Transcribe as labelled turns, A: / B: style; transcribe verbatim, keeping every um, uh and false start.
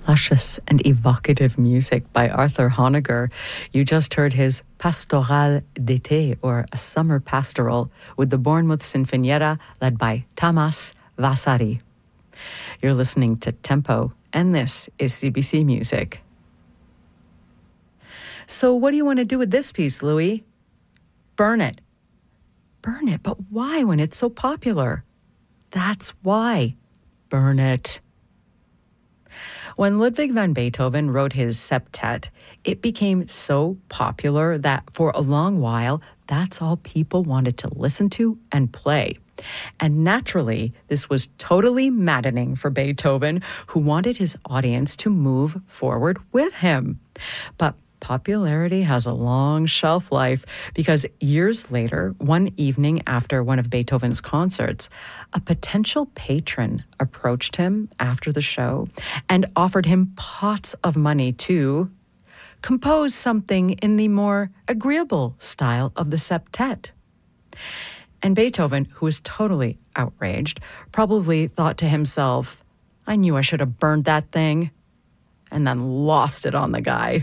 A: luscious and evocative music by Arthur Honegger. You just heard his Pastoral d'été, or a summer pastoral, with the Bournemouth Sinfonietta led by Tamas Vasari. You're listening to Tempo, and this is C B C Music. So what do you want to do with this piece, Louis? Burn it. Burn it, but why when it's so popular? That's why. Burn it. When Ludwig van Beethoven wrote his septet, it became so popular that for a long while, that's all people wanted to listen to and play. And naturally, this was totally maddening for Beethoven, who wanted his audience to move forward with him. But popularity has a long shelf life, because years later, one evening after one of Beethoven's concerts, a potential patron approached him after the show and offered him pots of money to compose something in the more agreeable style of the septet. And Beethoven, who was totally outraged, probably thought to himself, I knew I should have burned that thing, and then lost it on the guy.